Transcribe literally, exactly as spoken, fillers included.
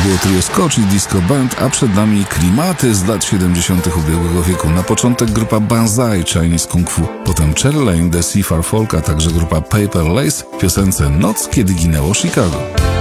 było trio Scotch i Disco Band, a przed nami klimaty z lat siedemdziesiątych ubiegłego wieku. Na początek grupa Banzai, Chinese Kung Fu, potem Cherry Lane, The Seafar Folk, a także grupa Paper Lace w piosence Noc, kiedy ginęło Chicago.